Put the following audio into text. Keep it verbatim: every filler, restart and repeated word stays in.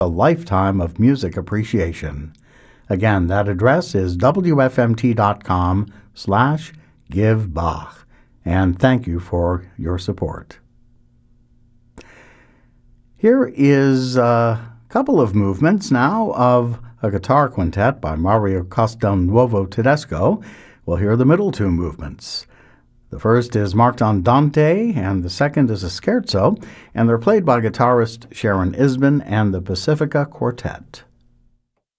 a lifetime of music appreciation. Again, that address is W F M T dot com slash give Bach. And thank you for your support. Here is a couple of movements now of a guitar quintet by Mario Castelnuovo Tedesco. We'll hear the middle two movements. The first is marked Andante, and the second is a scherzo, and they're played by guitarist Sharon Isbin and the Pacifica Quartet.